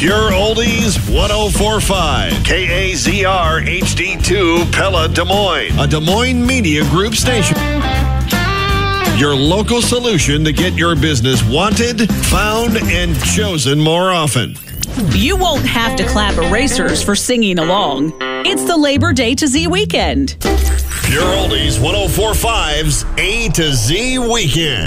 Pure Oldies 1045. KAZR HD2 Pella Des Moines. A Des Moines Media Group station. Your local solution to get your business wanted, found, and chosen more often. You won't have to clap erasers for singing along. It's the Labor Day to Z weekend. Pure Oldies 1045's A to Z Weekend.